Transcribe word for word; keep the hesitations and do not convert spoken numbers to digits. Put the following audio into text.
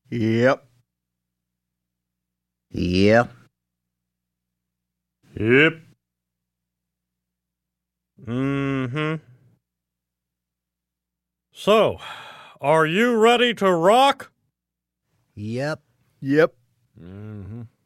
Yep. Yep. Yep. Mm-hmm. So, are you ready to rock? Yep. Yep. Mm-hmm.